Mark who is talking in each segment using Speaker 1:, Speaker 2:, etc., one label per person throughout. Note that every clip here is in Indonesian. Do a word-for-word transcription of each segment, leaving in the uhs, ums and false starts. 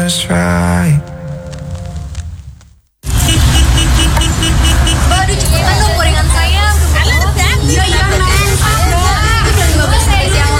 Speaker 1: just right.
Speaker 2: Aduh cepetan dong gorengan saya. Iya iya men. Dua belas saya yang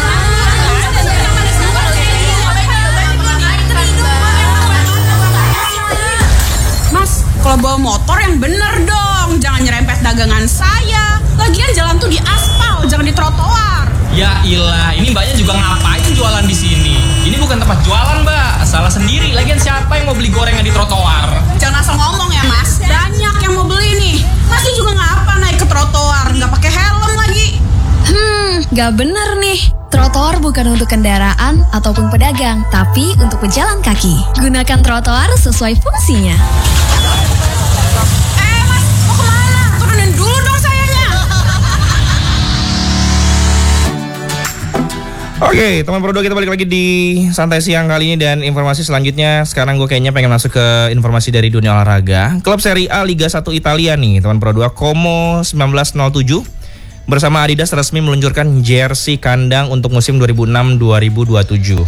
Speaker 3: Mas, kalau bawa motor yang bener dong, jangan nyerempet dagangan saya. Lagian jalan tuh di aspal, jangan di trotoar.
Speaker 4: Ya ilah, ini mbaknya juga ngapain jualan di sini? Ini bukan tempat jualan, mbak. Salah sendiri. Lagian siapa yang mau beli gorengan di trotoar?
Speaker 3: Jangan asal ngomong ya mas. Banyak yang mau beli nih. Masih juga ngapa naik ke trotoar, nggak pakai helm lagi.
Speaker 2: Hmm, gak bener nih. Trotoar bukan untuk kendaraan ataupun pedagang, tapi untuk pejalan kaki. Gunakan trotoar sesuai fungsinya.
Speaker 3: Eh mas, mau kemana? Turunin dulu dong sayanya.
Speaker 5: Oke, teman Pro dua, kita balik lagi di Santai Siang kali ini. Dan informasi selanjutnya, sekarang gue kayaknya pengen masuk ke informasi dari dunia olahraga. Klub Serie A Liga satu Italia nih, teman Pro dua, Como sembilan belas nol tujuh bersama Adidas resmi meluncurkan jersey kandang untuk musim dua ribu enam dua ribu dua puluh tujuh.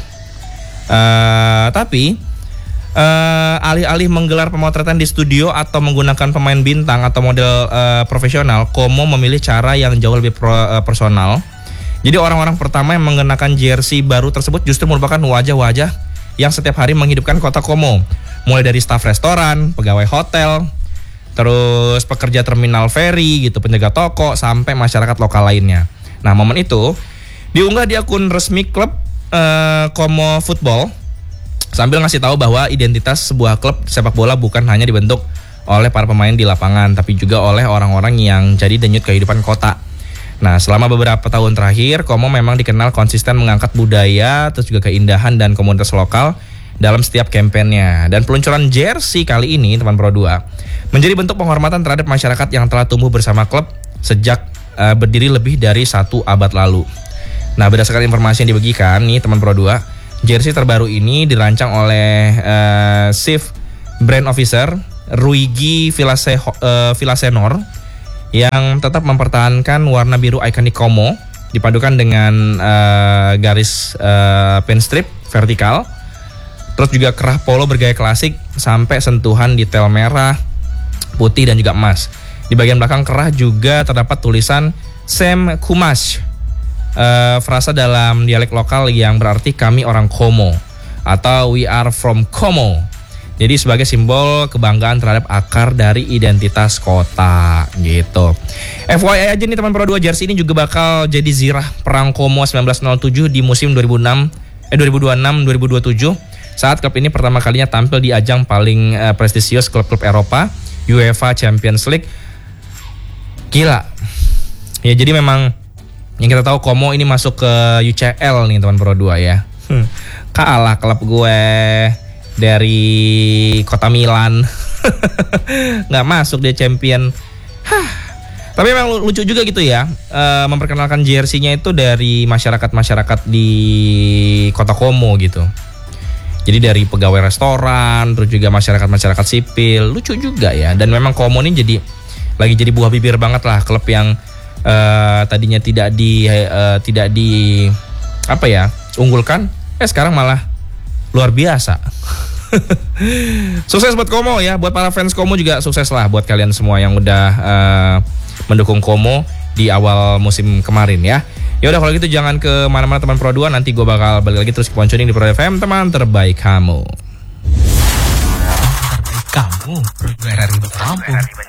Speaker 5: Uh, tapi uh, alih-alih menggelar pemotretan di studio atau menggunakan pemain bintang atau model uh, profesional, Como memilih cara yang jauh lebih pro, uh, personal. Jadi orang-orang pertama yang mengenakan jersey baru tersebut justru merupakan wajah-wajah yang setiap hari menghidupkan kota Como. Mulai dari staf restoran, pegawai hotel, terus pekerja terminal feri gitu, penjaga toko, sampai masyarakat lokal lainnya. Nah, momen itu diunggah di akun resmi klub uh, Como Football sambil ngasih tahu bahwa identitas sebuah klub sepak bola bukan hanya dibentuk oleh para pemain di lapangan, tapi juga oleh orang-orang yang jadi denyut kehidupan kota. Nah, selama beberapa tahun terakhir, Como memang dikenal konsisten mengangkat budaya, terus juga keindahan dan komunitas lokal dalam setiap kampanyenya. Dan peluncuran jersey kali ini, teman Pro dua, menjadi bentuk penghormatan terhadap masyarakat yang telah tumbuh bersama klub sejak uh, berdiri lebih dari satu abad lalu. Nah, berdasarkan informasi yang dibagikan nih, teman Pro dua, jersey terbaru ini dirancang oleh uh, Chief Brand Officer Ruigi Vilase, uh, Villasenor yang tetap mempertahankan warna biru ikonik Como dipadukan dengan uh, garis uh, pinstrip vertikal, terus juga kerah polo bergaya klasik sampai sentuhan detail merah, putih dan juga emas. Di bagian belakang kerah juga terdapat tulisan Sem Kumas, uh, frasa dalam dialek lokal yang berarti kami orang Como atau we are from Como. Jadi sebagai simbol kebanggaan terhadap akar dari identitas kota gitu. F Y I aja nih teman Pro dua, jersey ini juga bakal jadi zirah perang Como sembilan belas nol tujuh di musim dua ribu enam eh dua ribu dua puluh enam dua ribu dua puluh tujuh saat klub ini pertama kalinya tampil di ajang paling uh, prestisius klub-klub Eropa, UEFA Champions League. Gila. Ya jadi memang yang kita tahu Como ini masuk ke U C L nih teman Pro dua ya. Hmm. Kalah klub gue dari kota Milan. Nggak masuk dia champion. Hah. Tapi memang lucu juga gitu ya, uh, memperkenalkan jersey-nya itu dari masyarakat-masyarakat di kota Como gitu. Jadi dari pegawai restoran, terus juga masyarakat-masyarakat sipil. Lucu juga ya. Dan memang Como ini jadi lagi jadi buah bibir banget lah, klub yang uh, tadinya tidak di uh, tidak di apa ya unggulkan, eh sekarang malah luar biasa. Sukses buat Como ya, buat para fans Como juga sukses lah buat kalian semua yang udah uh, mendukung Como di awal musim kemarin ya. Ya udah kalau gitu jangan ke mana-mana teman Pro dua, nanti gue bakal balik lagi terus ke Ponconing di Pro F M, teman terbaik kamu.
Speaker 4: Kamu, berani bertamu.